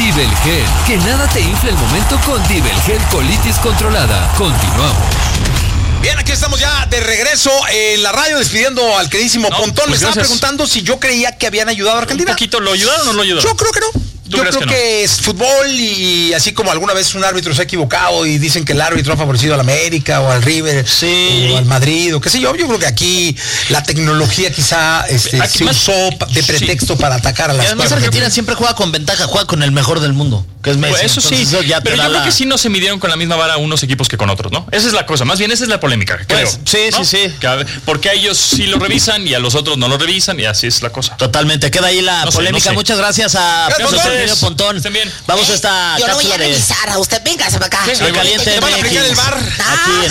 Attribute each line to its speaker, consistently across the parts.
Speaker 1: Dibelgel, que nada te infle el momento con Dibelgel colitis controlada. Continuamos.
Speaker 2: Bien, aquí estamos ya de regreso en la radio despidiendo al queridísimo Pontón. Me estaba preguntando si yo creía que habían ayudado a Argentina.
Speaker 3: ¿Un poquito lo ayudaron o no lo ayudaron?
Speaker 2: Yo creo que no. Yo creo que es fútbol y así como alguna vez un árbitro se ha equivocado y dicen que el árbitro ha favorecido al América o al River o al Madrid o qué sé yo. Yo creo que aquí la tecnología quizá se usó de pretexto para atacar a las.
Speaker 4: Y además Argentina siempre juega con ventaja, juega con el mejor del mundo, que es Messi.
Speaker 3: Pues eso sí, pero yo creo que sí no se midieron con la misma vara unos equipos que con otros, ¿no? Esa es la cosa, más bien esa es la polémica, creo.
Speaker 4: Sí.
Speaker 3: Porque a ellos sí lo revisan y a los otros no lo revisan y así es la cosa.
Speaker 4: Totalmente, queda ahí la polémica. Muchas gracias a Pontón.
Speaker 3: Estén bien.
Speaker 4: Vamos a esta
Speaker 5: yo no voy a revisar a usted, véngase para acá.
Speaker 4: Caliente
Speaker 2: ¿Te van a aplicar el bar?
Speaker 4: Aquí en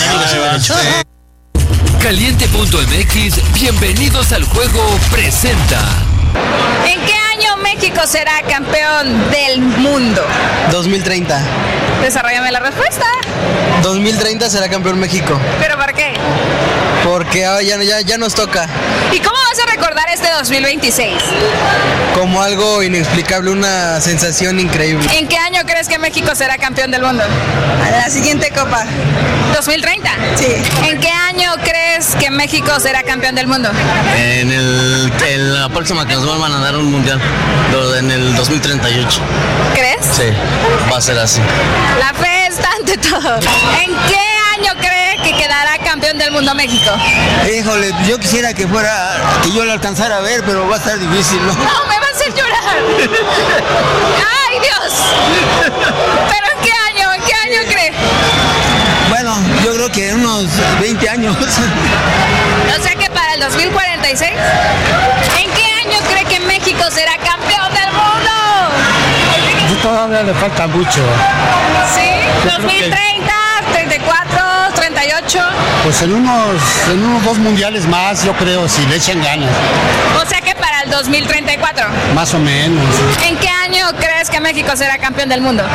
Speaker 1: Caliente.mx, bienvenidos al juego, presenta.
Speaker 6: ¿En qué año México será campeón del mundo?
Speaker 7: 2030.
Speaker 6: Desarrollame la respuesta.
Speaker 7: 2030 será campeón México.
Speaker 6: ¿Pero por qué?
Speaker 7: Porque ya nos toca.
Speaker 6: ¿Y cómo vas a recordar este 2026?
Speaker 7: Como algo inexplicable, una sensación increíble.
Speaker 6: ¿En qué año crees que México será campeón del mundo?
Speaker 7: A la siguiente copa.
Speaker 6: 2030.
Speaker 7: Sí.
Speaker 6: ¿En qué año crees que México será campeón del mundo?
Speaker 4: En la próxima que nos van a dar un mundial, en el 2038.
Speaker 6: ¿Crees?
Speaker 4: Sí, va a ser así.
Speaker 6: La fe está ante todo. ¿En qué año cree que quedará campeón del mundo México?
Speaker 7: Híjole, yo quisiera que yo lo alcanzara a ver, pero va a estar difícil, ¿no?
Speaker 6: No, me va a hacer llorar. ¡Ay, Dios! ¿Pero en qué año? ¿En qué año cree?
Speaker 7: Bueno, yo creo que en unos 20 años.
Speaker 6: O sea que para el 2046. ¿En qué año cree que México será campeón del mundo?
Speaker 7: Todavía le falta mucho.
Speaker 6: ¿Sí? 2030, 34, 38.
Speaker 7: Pues en unos 2 mundiales más, yo creo, si le echan ganas.
Speaker 6: O sea que para el 2034.
Speaker 7: Más o menos.
Speaker 6: ¿En qué año crees que México será campeón del mundo?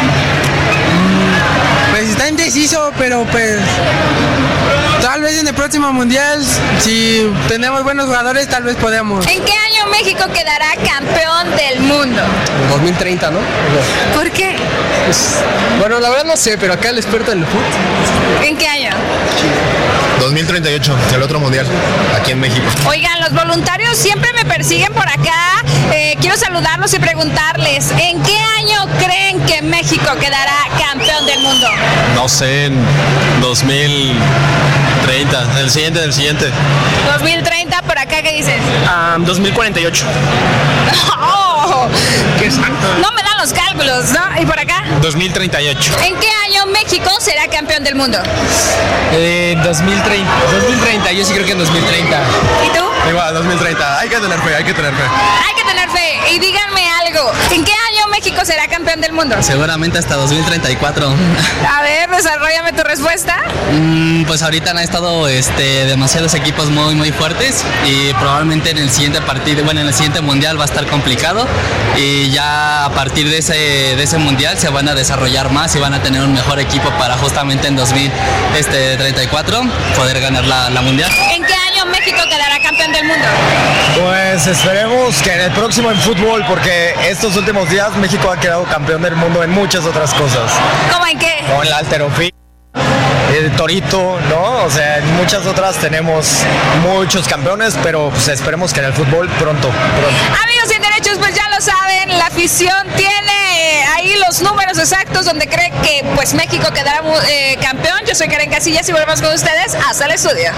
Speaker 7: Pues está indeciso, pero pues tal vez en el próximo mundial, si tenemos buenos jugadores, tal vez podemos.
Speaker 6: ¿En qué año México quedará campeón del mundo?
Speaker 7: 2030, ¿no?
Speaker 6: ¿Por qué?
Speaker 7: Pues, bueno, la verdad no sé, pero acá el experto en el fútbol.
Speaker 6: ¿En qué año?
Speaker 8: 2038, el otro mundial, aquí en México.
Speaker 6: Oigan, los voluntarios siempre me persiguen por acá. Quiero saludarlos y preguntarles, ¿en qué año creen que México quedará campeón del mundo?
Speaker 8: No sé, en 2030, el siguiente.
Speaker 6: 2030, por acá, ¿qué dices?
Speaker 7: 2048.
Speaker 6: Oh, no me dan los cálculos, ¿no? ¿Y por acá?
Speaker 8: 2038.
Speaker 6: ¿En qué año México será campeón del mundo?
Speaker 7: 2030, yo sí creo que en 2030.
Speaker 6: ¿Y tú?
Speaker 8: Igual, 2030, hay que tener fe.
Speaker 6: Hay que tener fe. Y díganme algo, ¿en qué año México será campeón del mundo?
Speaker 4: Seguramente hasta 2034.
Speaker 6: A ver, desarróllame tu respuesta.
Speaker 4: Pues ahorita han estado demasiados equipos muy muy fuertes y probablemente en el siguiente partido, en el siguiente mundial va a estar complicado y ya a partir de ese mundial se van a desarrollar más y van a tener un mejor equipo para justamente en 2034 poder ganar la mundial.
Speaker 6: ¿En qué año México quedará campeón del mundo?
Speaker 8: Pues esperemos que en el próximo en fútbol, porque estos últimos días México ha quedado campeón del mundo en muchas otras cosas.
Speaker 6: ¿Cómo en qué?
Speaker 8: Como en la halterofilia, el torito, ¿no? O sea, en muchas otras tenemos muchos campeones, pero pues esperemos que en el fútbol pronto.
Speaker 6: Amigos sin derechos, pues ya lo saben, la afición tiene ahí los números exactos donde cree que pues México quedará campeón. Yo soy Karen Casillas y volvemos con ustedes hasta el estudio.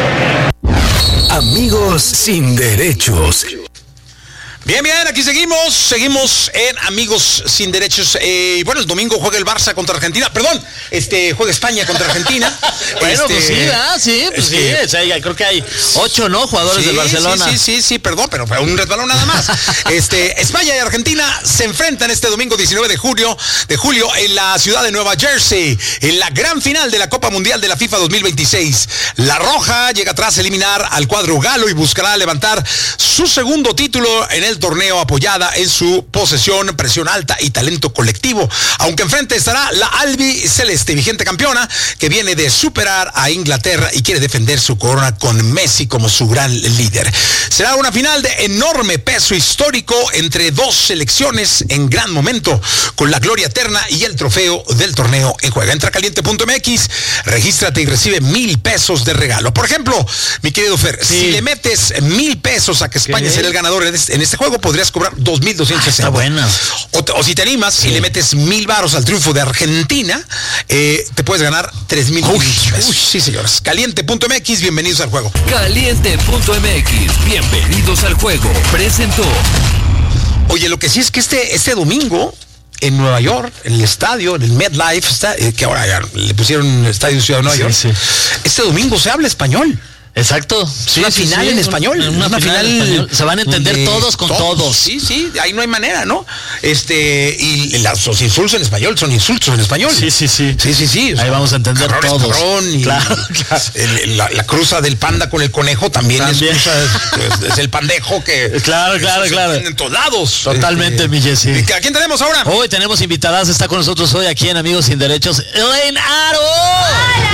Speaker 1: Amigos sin derechos.
Speaker 2: Bien, aquí seguimos en Amigos Sin Derechos. Bueno, el domingo juega el Barça contra Argentina, juega España contra Argentina.
Speaker 4: Bueno, pues sí, ¿verdad? Sí, pues sí, o sea, creo que hay 8, ¿no? Jugadores del Barcelona.
Speaker 2: Sí, perdón, pero fue un resbalón nada más. España y Argentina se enfrentan este domingo 19 de julio en la ciudad de Nueva Jersey, en la gran final de la Copa Mundial de la FIFA 2026. La Roja llega tras eliminar al cuadro galo y buscará levantar su segundo título en el torneo apoyada en su posesión, presión alta y talento colectivo. Aunque enfrente estará la albiceleste, vigente campeona, que viene de superar a Inglaterra y quiere defender su corona con Messi como su gran líder. Será una final de enorme peso histórico entre dos selecciones en gran momento, con la gloria eterna y el trofeo del torneo en juego. Entra a caliente.mx, regístrate y recibe 1,000 pesos de regalo. Por ejemplo, mi querido Fer, si le metes 1,000 pesos a que España será el ganador en este juego, podrías cobrar 2,260.
Speaker 9: Está buena.
Speaker 2: O si te animas y le metes 1,000 varos al triunfo de Argentina, te puedes ganar 3,000 pesos. Sí, señores. Caliente.mx, bienvenidos al juego.
Speaker 1: Caliente.mx, bienvenidos al juego. Presentó.
Speaker 2: Oye, lo que sí es que este domingo en Nueva York, en el estadio, en el MetLife, que ahora ya le pusieron Estadio Ciudad de Nueva York, este domingo se habla español.
Speaker 9: Exacto.
Speaker 2: Una final en español.
Speaker 9: Una final en español. Se van a entender todos con todos.
Speaker 2: Sí, ahí no hay manera, ¿no? Y los insultos en español son insultos en español.
Speaker 9: Sí.
Speaker 2: Sí.
Speaker 9: Ahí vamos a entender todos.
Speaker 2: Cabrón, y
Speaker 9: claro.
Speaker 2: La cruza del panda con el conejo también. Es el pandejo que...
Speaker 9: Claro.
Speaker 2: En todos lados.
Speaker 9: Totalmente, mi Jessy.
Speaker 2: ¿A quién tenemos ahora?
Speaker 9: Hoy tenemos invitadas. Está con nosotros hoy aquí en Amigos Sin Derechos, Elaine Aro. ¡Hola!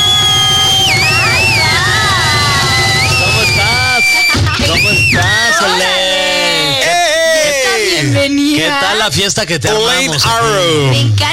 Speaker 9: ¿Cómo estás, Elaine?
Speaker 6: Bienvenida.
Speaker 9: ¿Qué tal la fiesta que te armamos?
Speaker 6: Me encanta.